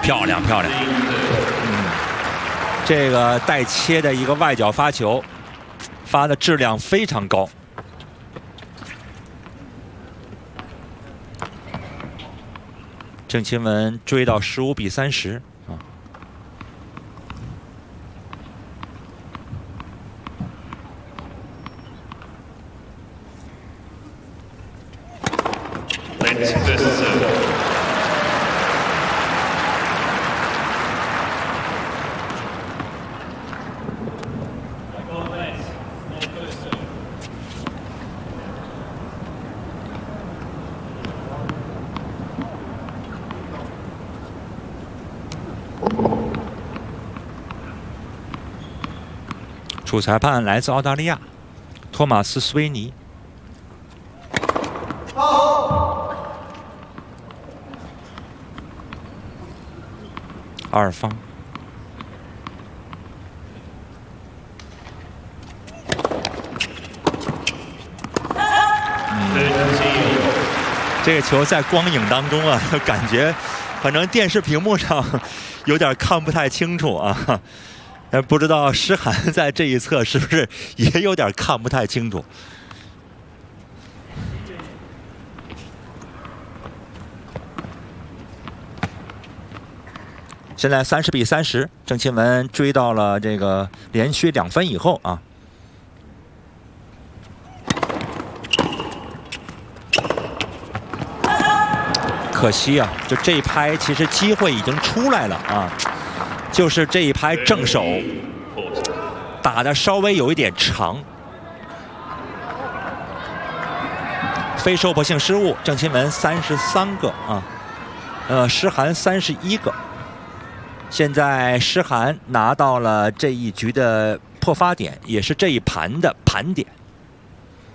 漂亮漂亮。这个带切的一个外角发球，发的质量非常高。郑钦文追到15比30啊。 主裁判来自澳大利亚，托马斯·斯维尼。二方。这个球在光影当中啊，感觉反正电视屏幕上有点看不太清楚啊。 不知道诗涵在这一侧是不是也有点看不太清楚？现在30比30，郑钦文追到了这个连续2分以后啊。可惜啊，就这一拍其实机会已经出来了啊。 就是这一拍正手打的稍微有一点长，非受迫性失误。郑钦文33个啊，诗涵31个。现在诗涵拿到了这一局的破发点，也是这一盘的盘点。